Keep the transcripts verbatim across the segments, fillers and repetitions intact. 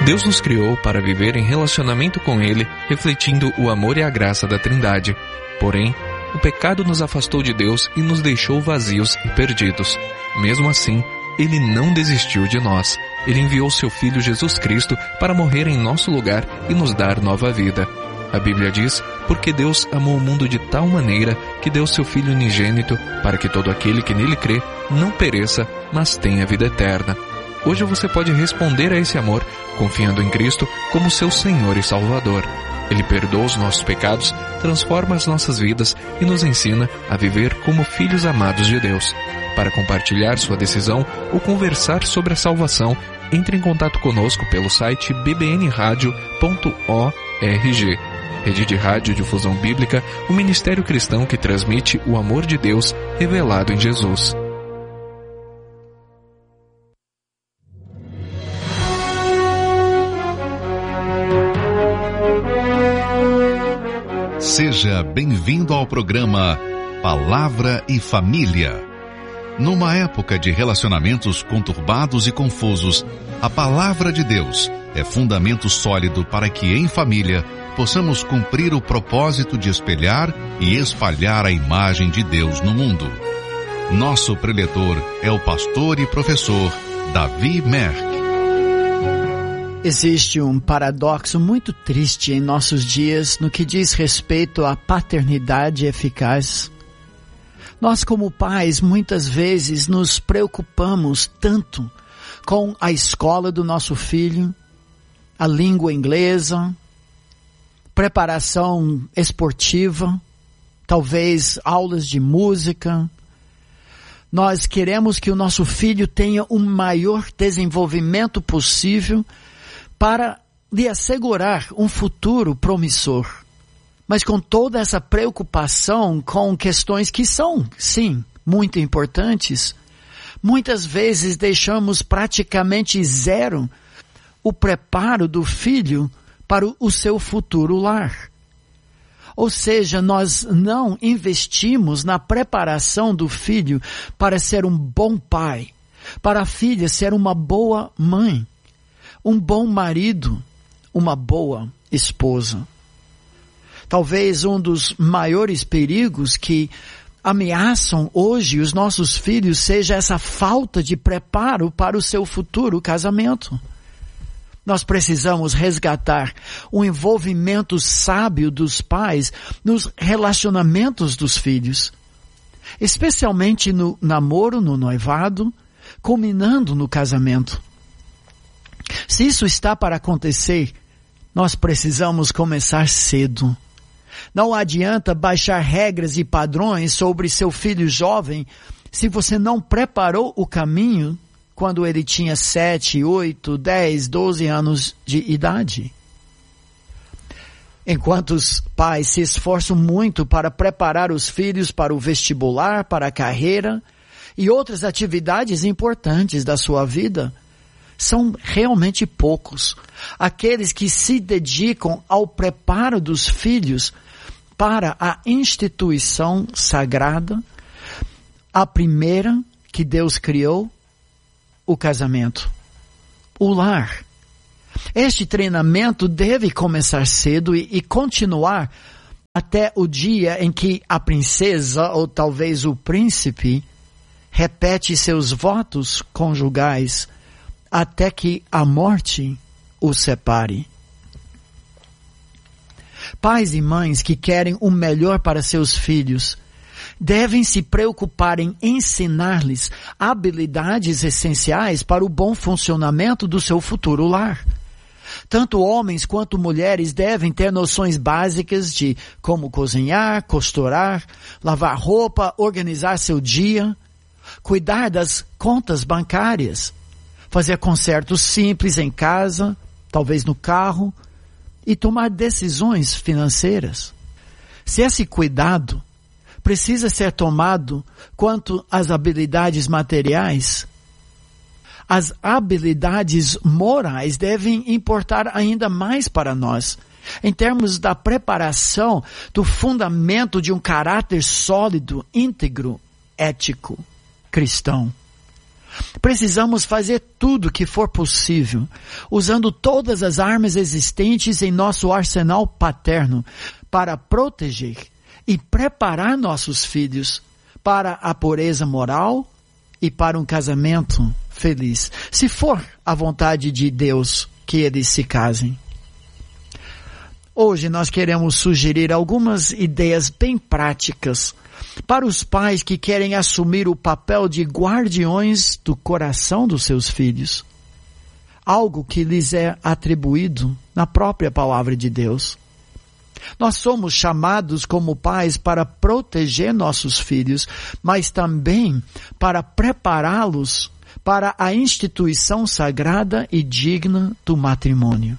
Deus nos criou para viver em relacionamento com Ele, refletindo o amor e a graça da Trindade. Porém, o pecado nos afastou de Deus e nos deixou vazios e perdidos. Mesmo assim, Ele não desistiu de nós. Ele enviou seu Filho Jesus Cristo para morrer em nosso lugar e nos dar nova vida. A Bíblia diz, porque Deus amou o mundo de tal maneira que deu seu Filho unigênito para que todo aquele que nele crê não pereça, mas tenha vida eterna. Hoje você pode responder a esse amor confiando em Cristo como seu Senhor e Salvador. Ele perdoa os nossos pecados, transforma as nossas vidas e nos ensina a viver como filhos amados de Deus. Para compartilhar sua decisão ou conversar sobre a salvação, entre em contato conosco pelo site b b n radio ponto org. Rede de Rádio Difusão Bíblica, o ministério cristão que transmite o amor de Deus revelado em Jesus. Seja bem-vindo ao programa Palavra e Família. Numa época de relacionamentos conturbados e confusos, a Palavra de Deus é fundamento sólido para que, em família, possamos cumprir o propósito de espelhar e espalhar a imagem de Deus no mundo. Nosso preletor é o pastor e professor Davi Merck. Existe um paradoxo muito triste em nossos dias no que diz respeito à paternidade eficaz. Nós, como pais, muitas vezes nos preocupamos tanto com a escola do nosso filho, a língua inglesa, preparação esportiva, talvez aulas de música. Nós queremos que o nosso filho tenha o maior desenvolvimento possível para lhe assegurar um futuro promissor. Mas com toda essa preocupação com questões que são, sim, muito importantes, muitas vezes deixamos praticamente zero o preparo do filho para o seu futuro lar. Ou seja, nós não investimos na preparação do filho para ser um bom pai, para a filha ser uma boa mãe, um bom marido, uma boa esposa. Talvez um dos maiores perigos que ameaçam hoje os nossos filhos seja essa falta de preparo para o seu futuro casamento. Nós precisamos resgatar o envolvimento sábio dos pais nos relacionamentos dos filhos, especialmente no namoro, no noivado, culminando no casamento. Se isso está para acontecer, nós precisamos começar cedo. Não adianta baixar regras e padrões sobre seu filho jovem se você não preparou o caminho quando ele tinha sete, oito, dez, doze anos de idade. Enquanto os pais se esforçam muito para preparar os filhos para o vestibular, para a carreira e outras atividades importantes da sua vida, são realmente poucos aqueles que se dedicam ao preparo dos filhos para a instituição sagrada, a primeira que Deus criou, o casamento, o lar. Este treinamento deve começar cedo e, e continuar até o dia em que a princesa, ou talvez o príncipe, repete seus votos conjugais até que a morte os separe. Pais e mães que querem o melhor para seus filhos devem se preocupar em ensinar-lhes habilidades essenciais para o bom funcionamento do seu futuro lar. Tanto homens quanto mulheres devem ter noções básicas de como cozinhar, costurar, lavar roupa, organizar seu dia, cuidar das contas bancárias, fazer consertos simples em casa, talvez no carro, e tomar decisões financeiras. Se esse cuidado precisa ser tomado quanto às habilidades materiais, as habilidades morais devem importar ainda mais para nós, em termos da preparação do fundamento de um caráter sólido, íntegro, ético, cristão. Precisamos fazer tudo o que for possível, usando todas as armas existentes em nosso arsenal paterno, para proteger e preparar nossos filhos para a pureza moral e para um casamento feliz, se for a vontade de Deus que eles se casem. Hoje nós queremos sugerir algumas ideias bem práticas para os pais que querem assumir o papel de guardiões do coração dos seus filhos, algo que lhes é atribuído na própria palavra de Deus. Nós somos chamados como pais para proteger nossos filhos, mas também para prepará-los para a instituição sagrada e digna do matrimônio.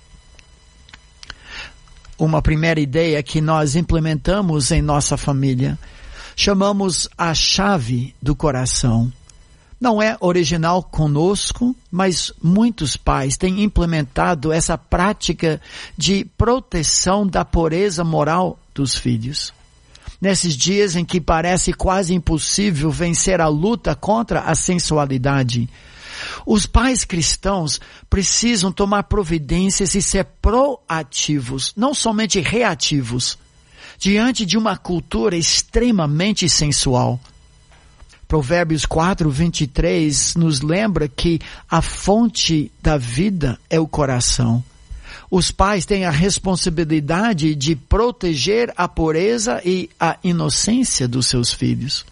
Uma primeira ideia que nós implementamos em nossa família, chamamos a chave do coração. Não é original conosco, mas muitos pais têm implementado essa prática de proteção da pureza moral dos filhos. Nesses dias em que parece quase impossível vencer a luta contra a sensualidade, os pais cristãos precisam tomar providências e ser proativos, não somente reativos, diante de uma cultura extremamente sensual. Provérbios quatro, vinte e três nos lembra que a fonte da vida é o coração. Os pais têm a responsabilidade de proteger a pureza e a inocência dos seus filhos.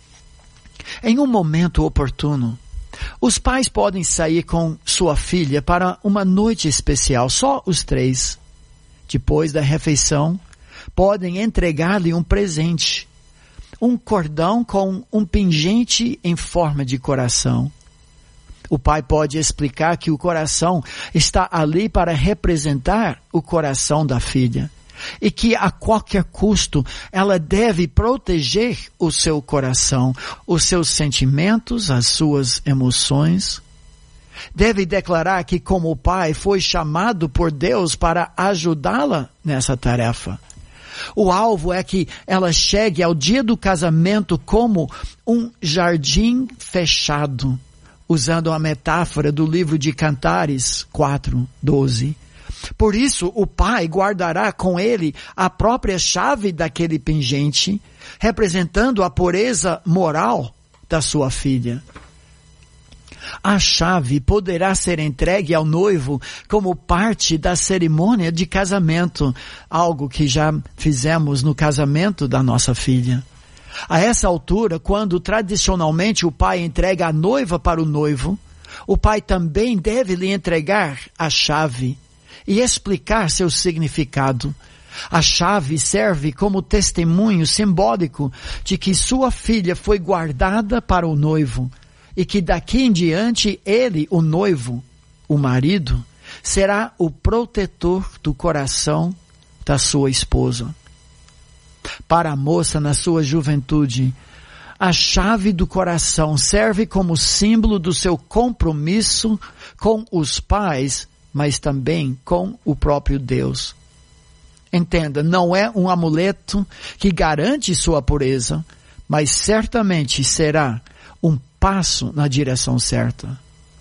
Em um momento oportuno, os pais podem sair com sua filha para uma noite especial, só os três. Depois da refeição, podem entregar-lhe um presente, um cordão com um pingente em forma de coração. O pai pode explicar que o coração está ali para representar o coração da filha e que a qualquer custo ela deve proteger o seu coração, os seus sentimentos, as suas emoções. Deve declarar que como pai foi chamado por Deus para ajudá-la nessa tarefa. O alvo é que ela chegue ao dia do casamento como um jardim fechado, usando a metáfora do livro de Cantares quatro, doze. Por isso, o pai guardará com ele a própria chave daquele pingente, representando a pureza moral da sua filha. A chave poderá ser entregue ao noivo como parte da cerimônia de casamento, algo que já fizemos no casamento da nossa filha. A essa altura, quando tradicionalmente o pai entrega a noiva para o noivo, o pai também deve lhe entregar a chave e explicar seu significado. A chave serve como testemunho simbólico de que sua filha foi guardada para o noivo e que daqui em diante ele, o noivo, o marido, será o protetor do coração da sua esposa. Para a moça na sua juventude, a chave do coração serve como símbolo do seu compromisso com os pais, mas também com o próprio Deus. Entenda, não é um amuleto que garante sua pureza, mas certamente será um passo na direção certa.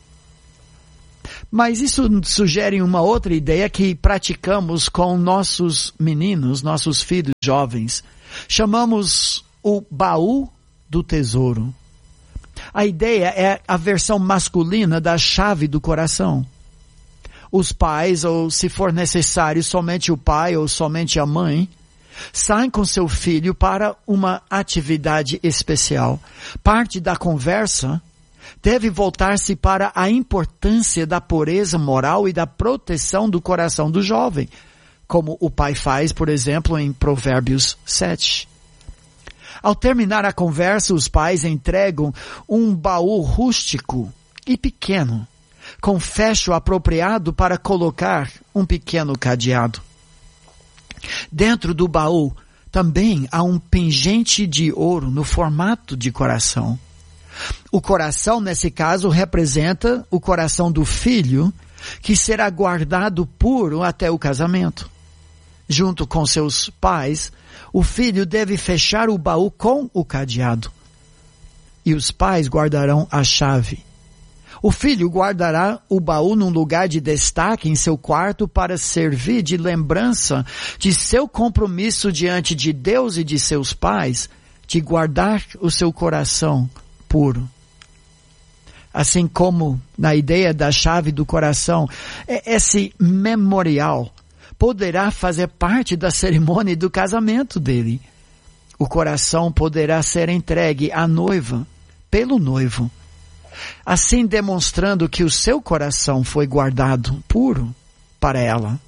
Mas isso sugere uma outra ideia que praticamos com nossos meninos, nossos filhos jovens. Chamamos o baú do tesouro. A ideia é a versão masculina da chave do coração. Os pais, ou se for necessário, somente o pai ou somente a mãe, saem com seu filho para uma atividade especial. Parte da conversa deve voltar-se para a importância da pureza moral e da proteção do coração do jovem, como o pai faz, por exemplo, em Provérbios sete. Ao terminar a conversa, os pais entregam um baú rústico e pequeno, com fecho apropriado para colocar um pequeno cadeado. Dentro do baú também há um pingente de ouro no formato de coração. O coração, nesse caso, representa o coração do filho, que será guardado puro até o casamento. Junto com seus pais, o filho deve fechar o baú com o cadeado. e os pais guardarão a chave. O filho guardará o baú num lugar de destaque em seu quarto para servir de lembrança de seu compromisso diante de Deus e de seus pais, de guardar o seu coração puro. Assim como na ideia da chave do coração, esse memorial poderá fazer parte da cerimônia do casamento dele. O coração poderá ser entregue à noiva pelo noivo, assim demonstrando que o seu coração foi guardado puro para ela.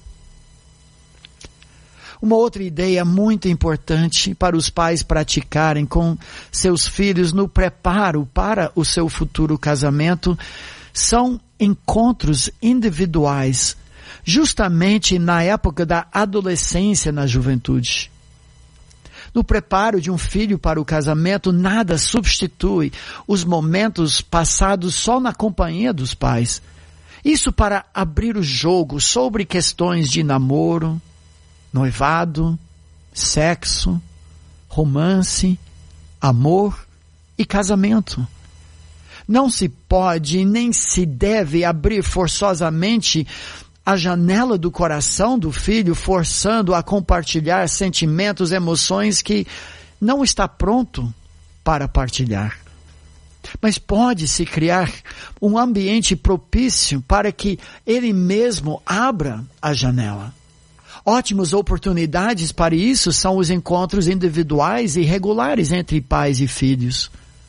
Uma outra ideia muito importante para os pais praticarem com seus filhos no preparo para o seu futuro casamento são encontros individuais, justamente na época da adolescência na juventude. No preparo de um filho para o casamento, nada substitui os momentos passados só na companhia dos pais. Isso para abrir o jogo sobre questões de namoro, noivado, sexo, romance, amor e casamento. Não se pode nem se deve abrir forçosamente a janela do coração do filho, forçando a compartilhar sentimentos, emoções que não está pronto para partilhar. Mas pode-se criar um ambiente propício para que ele mesmo abra a janela. Ótimas oportunidades para isso são os encontros individuais e regulares entre pais e filhos.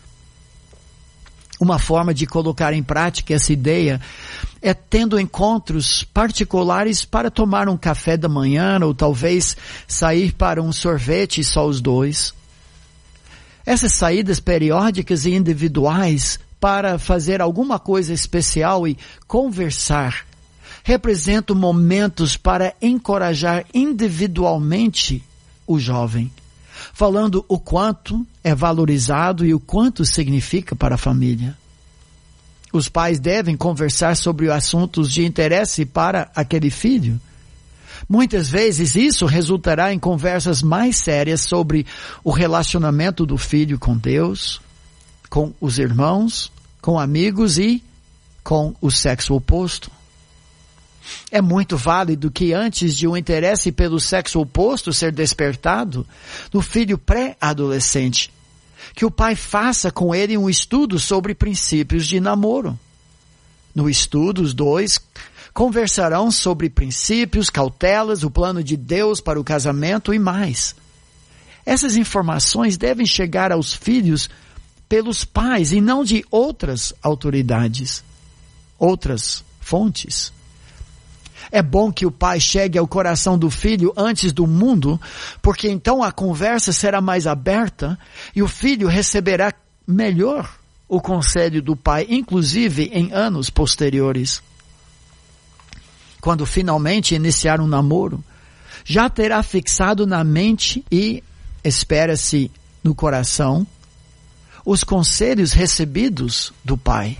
Uma forma de colocar em prática essa ideia é tendo encontros particulares para tomar um café da manhã ou talvez sair para um sorvete só os dois. Essas saídas periódicas e individuais para fazer alguma coisa especial e conversar representam momentos para encorajar individualmente o jovem, falando o quanto é valorizado e o quanto significa para a família. Os pais devem conversar sobre assuntos de interesse para aquele filho. Muitas vezes isso resultará em conversas mais sérias sobre o relacionamento do filho com Deus, com os irmãos, com amigos e com o sexo oposto. É muito válido que antes de um interesse pelo sexo oposto ser despertado no filho pré-adolescente, que o pai faça com ele um estudo sobre princípios de namoro. No estudo, os dois conversarão sobre princípios, cautelas, o plano de Deus para o casamento e mais. Essas informações devem chegar aos filhos pelos pais e não de outras autoridades, outras fontes. É bom que o pai chegue ao coração do filho antes do mundo, porque então a conversa será mais aberta e o filho receberá melhor o conselho do pai, inclusive em anos posteriores. Quando finalmente iniciar um namoro, já terá fixado na mente e, espera-se, no coração, os conselhos recebidos do pai.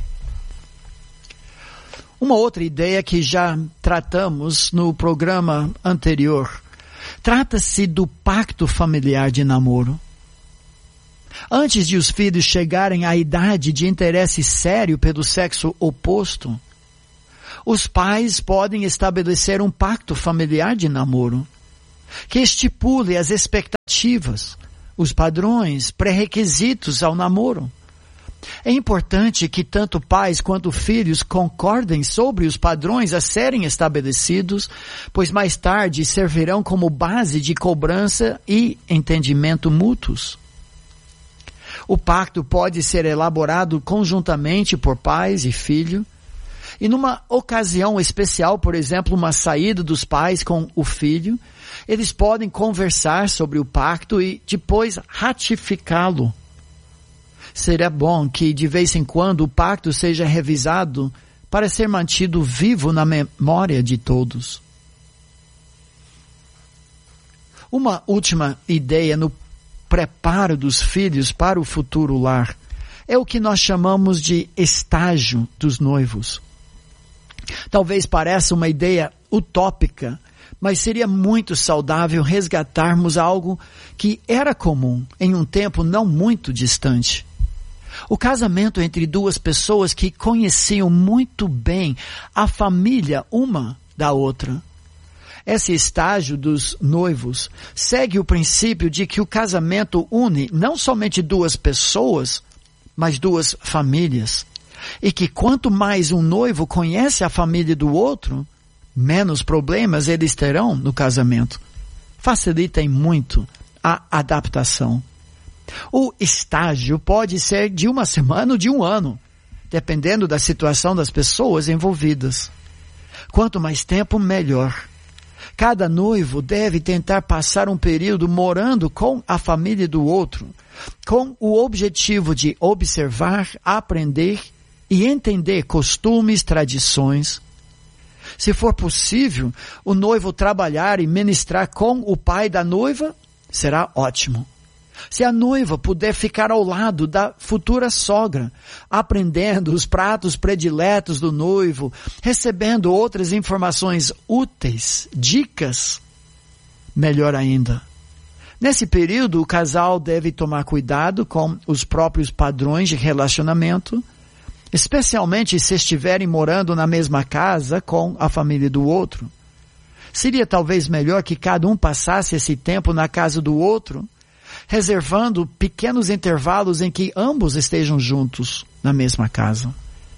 Uma outra ideia que já tratamos no programa anterior, trata-se do pacto familiar de namoro. Antes de os filhos chegarem à idade de interesse sério pelo sexo oposto, os pais podem estabelecer um pacto familiar de namoro, que estipule as expectativas, os padrões, pré-requisitos ao namoro. É importante que tanto pais quanto filhos concordem sobre os padrões a serem estabelecidos, pois mais tarde servirão como base de cobrança e entendimento mútuos. O pacto pode ser elaborado conjuntamente por pais e filho, e numa ocasião especial, por exemplo, uma saída dos pais com o filho, eles podem conversar sobre o pacto e depois ratificá-lo. Será bom que de vez em quando o pacto seja revisado para ser mantido vivo na memória de todos. Uma última ideia no preparo dos filhos para o futuro lar é o que nós chamamos de estágio dos noivos. Talvez pareça uma ideia utópica, mas seria muito saudável resgatarmos algo que era comum em um tempo não muito distante. O casamento entre duas pessoas que conheciam muito bem a família uma da outra. Esse estágio dos noivos segue o princípio de que o casamento une não somente duas pessoas, mas duas famílias. E que quanto mais um noivo conhece a família do outro, menos problemas eles terão no casamento. Facilitem muito a adaptação. O estágio pode ser de uma semana ou de um ano, dependendo da situação das pessoas envolvidas. Quanto mais tempo, melhor. Cada noivo deve tentar passar um período morando com a família do outro, com o objetivo de observar, aprender e entender costumes, tradições. Se for possível, o noivo trabalhar e ministrar com o pai da noiva, será ótimo. Se a noiva puder ficar ao lado da futura sogra, aprendendo os pratos prediletos do noivo, recebendo outras informações úteis, dicas, melhor ainda. Nesse período, o casal deve tomar cuidado com os próprios padrões de relacionamento, especialmente se estiverem morando na mesma casa com a família do outro. Seria talvez melhor que cada um passasse esse tempo na casa do outro, reservando pequenos intervalos em que ambos estejam juntos na mesma casa.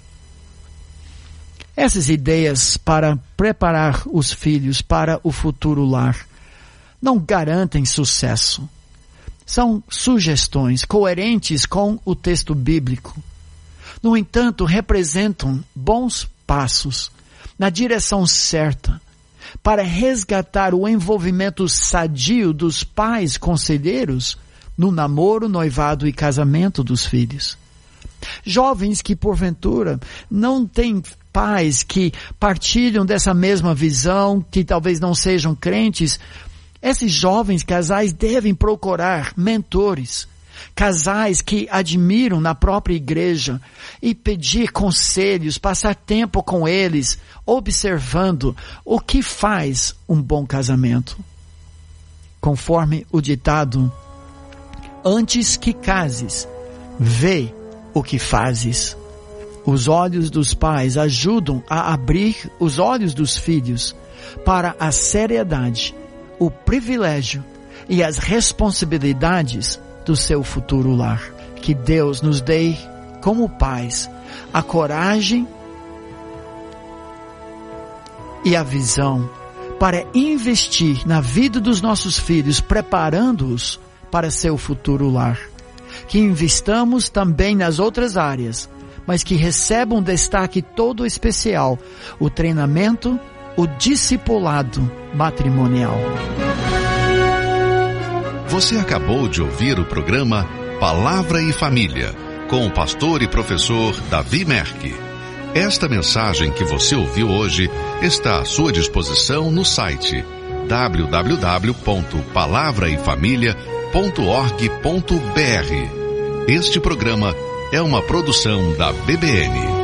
Essas ideias para preparar os filhos para o futuro lar não garantem sucesso. São sugestões coerentes com o texto bíblico. No entanto, representam bons passos na direção certa para resgatar o envolvimento sadio dos pais conselheiros no namoro, noivado e casamento dos filhos. Jovens que, porventura, não têm pais que partilham dessa mesma visão, que talvez não sejam crentes, esses jovens casais devem procurar mentores, casais que admiram na própria igreja e pedir conselhos, passar tempo com eles, observando o que faz um bom casamento. Conforme o ditado, antes que cases, vê o que fazes. Os olhos dos pais ajudam a abrir os olhos dos filhos para a seriedade, o privilégio e as responsabilidades do seu futuro lar. Que Deus nos dê, como pais, a coragem e a visão para investir na vida dos nossos filhos, preparando-os para seu futuro lar. Que investamos também nas outras áreas, mas que recebam um destaque todo especial, o treinamento, o discipulado matrimonial. Você acabou de ouvir o programa Palavra e Família, com o pastor e professor Davi Merck. Esta mensagem que você ouviu hoje está à sua disposição no site w w w ponto palavra e família ponto org ponto b r. Este programa é uma produção da B B N.